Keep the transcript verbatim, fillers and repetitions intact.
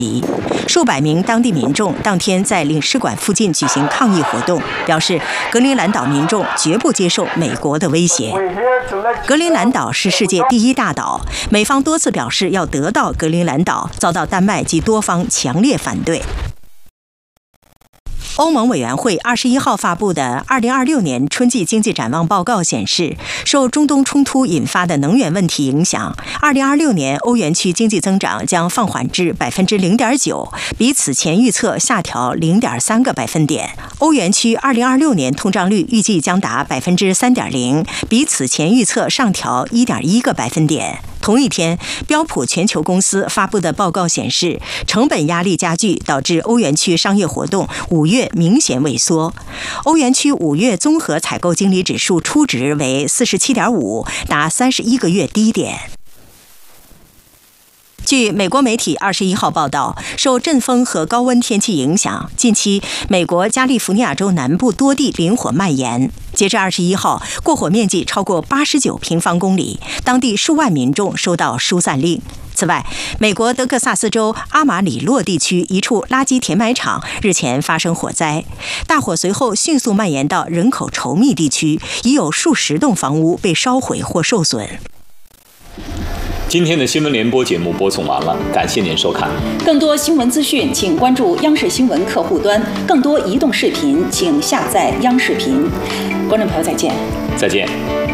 数百名当地民众当天在领事馆附近举行抗议活动，表示格陵兰岛民众绝不接受美国的威胁。格陵兰岛是世界第一大岛，美方多次表示要得到格陵兰岛，遭到丹麦及多方强烈反对。欧盟委员会二十一号发布的二零二六年春季经济展望报告显示，受中东冲突引发的能源问题影响，二零二六年欧元区经济增长将放缓至百分之零点九，比此前预测下调零点三个百分点。欧元区二零二六年通胀率预计将达百分之三点零，比此前预测上调一点一个百分点。同一天，标普全球公司发布的报告显示，成本压力加剧导致欧元区商业活动五月明显萎缩。欧元区五月综合采购经理指数初值为 四十七点五， 达三十一个月低点。据美国媒体二十一号报道，受阵风和高温天气影响，近期美国加利福尼亚州南部多地林火蔓延。截至二十一号，过火面积超过八十九平方公里，当地数万民众收到疏散令。此外，美国德克萨斯州阿马里洛地区一处垃圾填埋场日前发生火灾，大火随后迅速蔓延到人口稠密地区，已有数十栋房屋被烧毁或受损。 今天的新闻联播节目播送完了，感谢您收看。 更多新闻资讯，请关注央视新闻客户端；更多移动视频，请下载央视频。观众朋友，再见。 再见。